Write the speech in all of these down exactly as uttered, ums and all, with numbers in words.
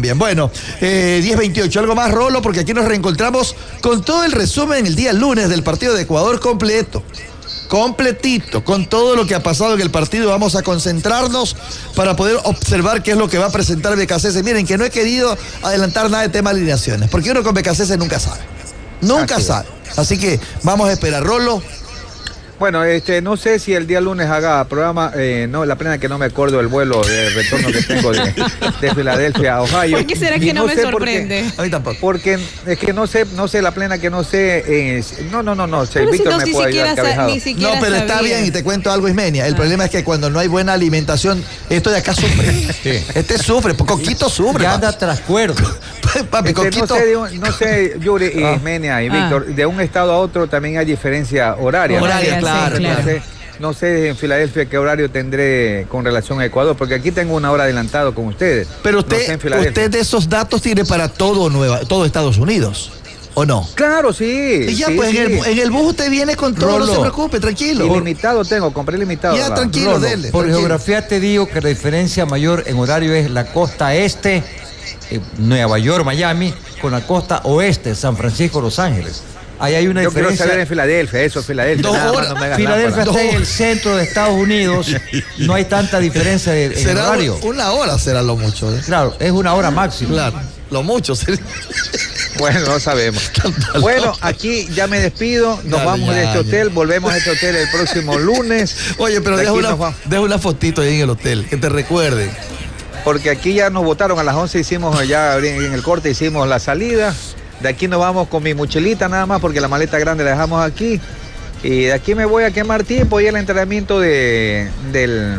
Bien, bueno, eh, diez veintiocho, algo más, Rolo, porque aquí nos reencontramos con todo el resumen el día lunes del partido de Ecuador completo. Completito, con todo lo que ha pasado en el partido. Vamos a concentrarnos para poder observar qué es lo que va a presentar B K C S. Miren que no he querido adelantar nada de tema de alineaciones, porque uno con B K C S nunca sabe. Nunca Así sabe. Es. Así que vamos a esperar. Rolo. Bueno, este, no sé si el día lunes haga programa, eh, no, la pena que no me acuerdo del vuelo de retorno que tengo de, de Filadelfia a Ohio. ¿Por qué será que no, no me sorprende? Porque, a mí tampoco. Porque es que no sé, no sé la plena que no sé, eh, no, no, no, no, sé, Víctor si no, me puede ayudar cabezado. No, pero está sabía. bien y te cuento algo, Ismenia. El ah. problema es que cuando no hay buena alimentación, esto de acá sufre. Sí. Este sufre, Coquito sufre. Ya anda tras cuerdo. Papi, este, Coquito. No sé, de un, no sé, Yuri y ah. Ismenia y Víctor, ah. de un estado a otro también hay diferencia horaria. Horaria, ¿no? claro, sí, claro. No sé, no sé en Filadelfia qué horario tendré con relación a Ecuador, porque aquí tengo una hora adelantado con ustedes. Pero usted, no sé usted de esos datos tiene para todo Nueva, todo Estados Unidos, ¿o no? Claro, sí. Y ya, sí, pues sí. En, el, en el bus usted viene con todo, Rolo. No se preocupe, tranquilo. Ilimitado tengo, compré limitado. Ya, tranquilo, Rolo, dele. Por tranquilo. geografía te digo que la diferencia mayor en horario es la costa este, eh, Nueva York, Miami, con la costa oeste, San Francisco, Los Ángeles. Ahí hay una Yo diferencia. quiero saber en Filadelfia, eso es Filadelfia. Dos nada horas. más no me Filadelfia está en el centro de Estados Unidos, no hay tanta diferencia de, en será horario. Una hora será lo mucho. ¿eh? Claro, es una hora máxima. Claro, lo mucho sería. Bueno, no sabemos. Bueno, aquí ya me despido, nos ya, vamos ya, de este hotel, ya. volvemos a este hotel el próximo lunes. Oye, pero deja una, deja una fotito ahí en el hotel, que te recuerde. Porque aquí ya nos votaron a las once, hicimos ya en el corte, hicimos la salida. De aquí nos vamos con mi mochilita nada más, porque la maleta grande la dejamos aquí. Y de aquí me voy a quemar tiempo y el entrenamiento de, del,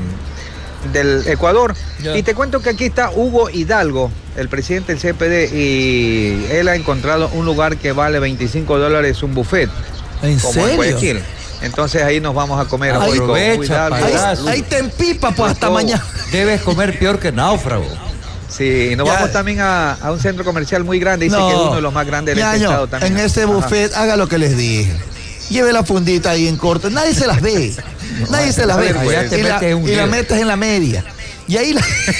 del Ecuador. Yeah. Y te cuento que aquí está Hugo Hidalgo, el presidente del C P D, y él ha encontrado un lugar que vale veinticinco dólares un buffet. ¿En como serio? En Guayaquil. Entonces ahí nos vamos a comer. Ahí, aprovecha, ahí, ahí te empipa pues hasta mañana. Debes comer peor que náufrago. Sí, y nos ya. vamos también a, a un centro comercial muy grande, dice no, que es uno de los más grandes del este estado también. En ese buffet, Ajá. haga lo que les dije. Lleve la fundita ahí en corto, nadie se las ve. No, nadie se las ve. Pues, y, la, y la metes en la media. Y ahí la...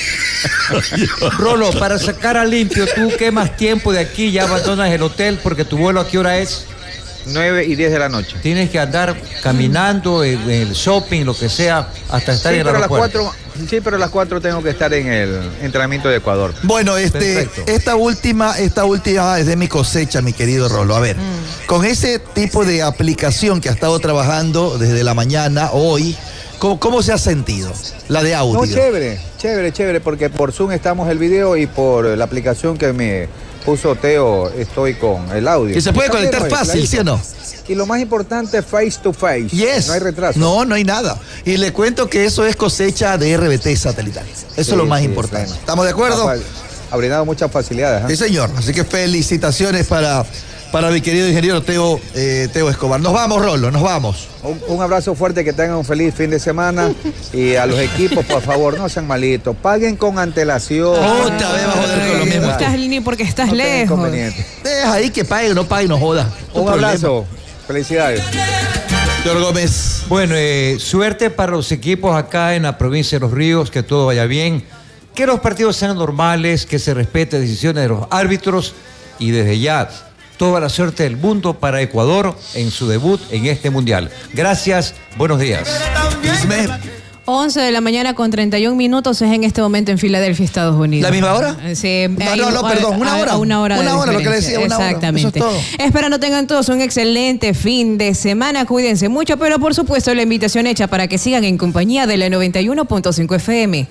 Rolo, para sacar a limpio, tú quemas tiempo de aquí, ya abandonas el hotel, porque tu vuelo ¿a qué hora es? nueve y diez de la noche. Tienes que andar caminando en el shopping, lo que sea, hasta estar sí, en el aeropuerto. Las cuatro, sí, pero a las cuatro tengo que estar en el entrenamiento de Ecuador. Bueno, este, esta última, esta última es de mi cosecha, mi querido Rolo. A ver, mm. con ese tipo de aplicación que ha estado trabajando desde la mañana, hoy, ¿cómo, cómo se ha sentido? La de audio. No, chévere, chévere, chévere, porque por Zoom estamos el video y por la aplicación que me puso Teo, estoy con el audio. Y se puede conectar no fácil, clarito. ¿Sí o no? Y lo más importante, face to face. Yes. No hay retraso. No, no hay nada. Y le cuento que eso es cosecha de R B T satelital. Eso sí, es lo más sí, importante. Bueno. ¿Estamos de acuerdo? Ha brindado muchas facilidades. ¿eh? Sí, señor. Así que felicitaciones para, para mi querido ingeniero Teo, eh, Teo Escobar. Nos vamos, Rolo, nos vamos. Un, un abrazo fuerte, que tengan un feliz fin de semana. Y a los equipos, por favor, no sean malitos. Paguen con antelación. Otra vez va a joder con lo mismo. Estás, ni porque estás no lejos. Deja ahí que pague, no pague, no joda. Un abrazo. Felicidades. Señor Gómez. Bueno, eh, suerte para los equipos acá en la provincia de Los Ríos, que todo vaya bien, que los partidos sean normales, que se respete decisiones de los árbitros y desde ya toda la suerte del mundo para Ecuador en su debut en este mundial. Gracias, buenos días. once de la mañana con treinta y un minutos es en este momento en Filadelfia, Estados Unidos. ¿La misma hora? Sí. No, no, no, perdón, una hora. A una hora Una de hora, lo que le decía, una Exactamente. hora. Eso es todo. Esperando tengan todos un excelente fin de semana. Cuídense mucho, pero por supuesto la invitación hecha para que sigan en compañía de la noventa y uno punto cinco F M.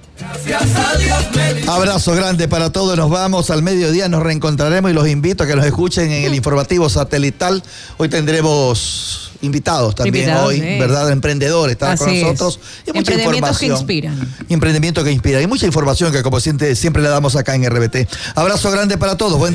Abrazo grande para todos, nos vamos al mediodía, nos reencontraremos y los invito a que nos escuchen en el informativo satelital. Hoy tendremos invitados también, invitados, hoy, ¿eh? ¿Verdad? Emprendedores están con nosotros. Y mucha Emprendimientos información. que inspiran. Y emprendimientos que inspiran. Y mucha información que como siempre, siempre le damos acá en R B T. Abrazo grande para todos. Buen